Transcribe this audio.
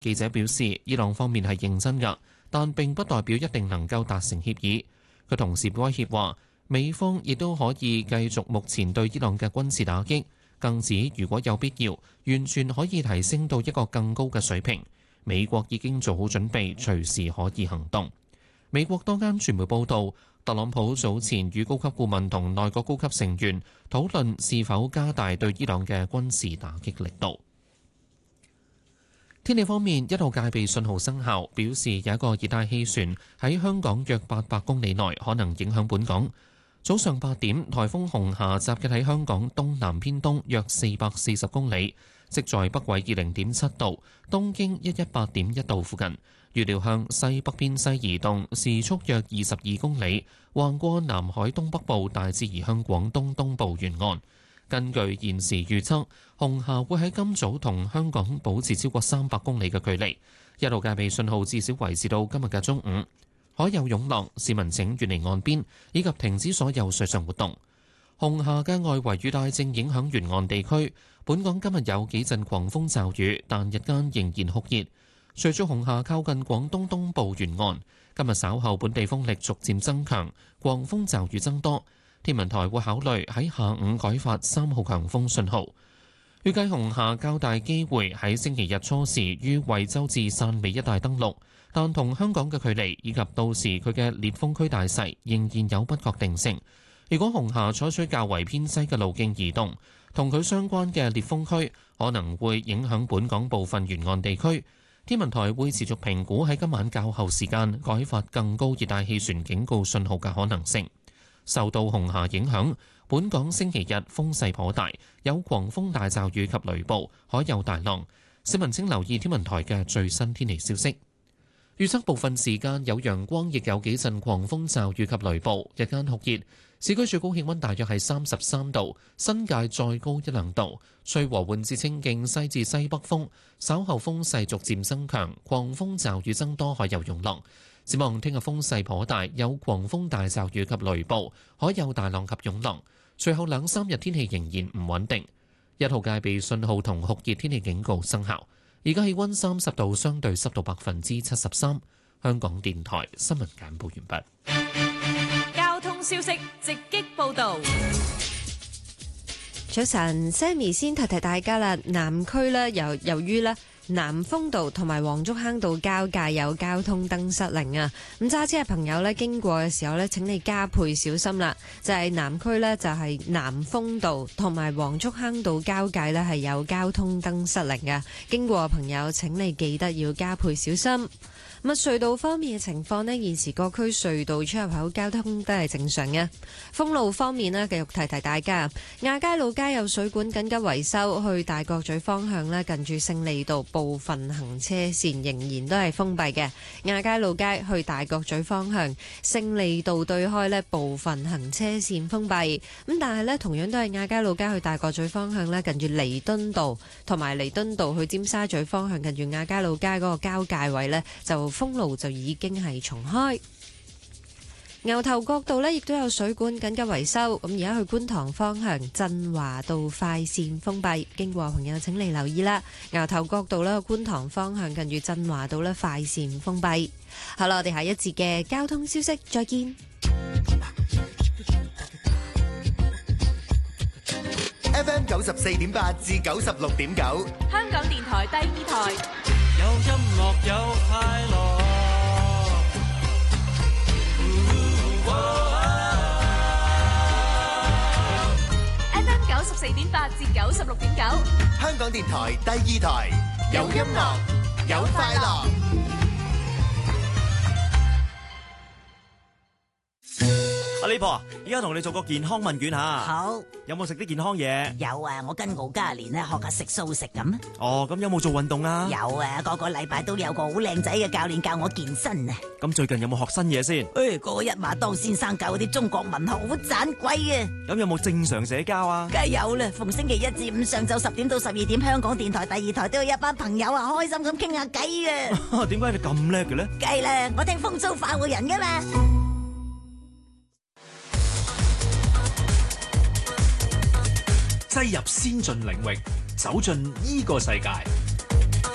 記者表示，伊朗方面係認真㗎，但並不代表一定能夠達成協議。佢同時威脅話，美方亦都可以繼續目前對伊朗嘅軍事打擊，更指如果有必要，完全可以提升到一個更高嘅水平。美國已經做好準備，隨時可以行動。美國多間傳媒報道，特朗普早前與高級顧問同內閣高級成員討論是否加大對伊朗嘅軍事打擊力度。天氣方面，一號戒備信號生效，表示有一個熱帶氣旋喺香港約800公里內可能影響本港。早上8點，颱風紅霞集結喺香港東南偏東約440公里，即在北緯20.7度、東經118.1度附近。預料向西北偏西移動，時速約22公里，橫過南海東北部，大致移向廣東東部沿岸。根據現時預測，紅霞會喺今早同香港保持超過300公里嘅距離。一號戒備信號至少維持到今日嘅中午。海有湧浪，市民請遠離岸邊，以及停止所有水上活動。紅霞嘅外圍雨帶正影響沿岸地區，本港今日有幾陣狂風驟雨，但日間仍然酷熱。隨住紅霞靠近廣東東部沿岸，今日稍後本地風力逐漸增強，狂風驟雨增多。天文台會考慮喺下午改發3號強風信號。預計紅霞較大機會喺星期日初時於惠州至汕尾一帶登陸，但同香港嘅距離以及到時佢嘅烈風區大勢仍然有不確定性。如果紅霞採取較為偏西嘅路徑移動，同佢相關嘅烈風區可能會影響本港部分沿岸地區。天文台會持續評估喺今晚較後時間改發更高熱帶氣旋警告信號嘅可能性。受到紅霞影響，本港星期日風勢頗大，有狂風大驟雨及雷暴，海有大浪。市民請留意天文台嘅最新天氣消息。預測部分時間有陽光，亦有幾陣狂風驟雨及雷暴，日間酷熱。市區最高氣溫大約係33度，新界再高1-2度，吹和緩至清勁西至西北風，稍後風勢逐漸增強，狂風驟雨增多，海有湧浪。展望聽日風勢頗大，有狂風大驟雨及雷暴，海有大浪及湧浪。隨後2-3日天氣仍然唔穩定。一號戒備信號同酷熱天氣警告生效。而家氣溫30度，相對濕度73%。香港電台新聞簡報完畢。 交通消息直擊報導。 早晨 ，Sammy 先提大家啦。南區呢，由於呢南豐道同埋黃竹坑道交界有交通燈失靈啊，咁揸車嘅朋友呢，經過嘅時候呢，請你加倍小心啦。就係南區呢，就係南豐道同埋黃竹坑道交界呢，係有交通燈失靈嘅，經過嘅朋友請你記得要加倍小心。咁隧道方面嘅情況呢，現時各區隧道出入口交通都係正常嘅。封路方面呢，繼續提大家，亞皆老街有水管緊急維修，去大角咀方向呢，近住勝利道部分行車線仍然都係封閉嘅。亞皆老街去大角咀方向，勝利道對開呢部分行車線封閉。咁但係呢，同樣都係亞皆老街去大角咀方向呢，近住彌敦道同埋彌敦道去尖沙咀方向，近住亞皆老街嗰個交界位呢，就封路就已經係重開。牛頭角道呢亦都有水管緊急維修，咁而家去觀塘方向振華道快線封閉，經過朋友請你留意啦。牛頭角道呢觀塘方向近住振華道呢快線封閉。好啦，我哋下一節嘅交通消息再見。 FM 94.8至96.9， 香港電台第2台， 有音樂有快樂。 FM 94.8至96.9， 香港電台第2台，有音樂有快樂。 阿李婆，而家同你做個健康問卷下。 好， 有冇食啲健康嘢？ 有啊，我跟敖嘉年咧學下食素食咁。 哦，咁有冇做運動啊？ 有啊，個禮拜都有個好靚仔嘅教練教我健身啊。 咁最近有冇學新嘢先？ 嗰個一馬當先生教嗰啲中國文學好盞鬼啊。 咁有冇正常社交啊？ 梗係有啦，逢星期1至5上晝10點到12點，香港電台第2台都有一班朋友啊，開心咁傾下偈啊。 點解你咁叻嘅咧？ 梗係啦，我聽風騷快活人噶嘛。 擠入先進領域，走進呢個世界。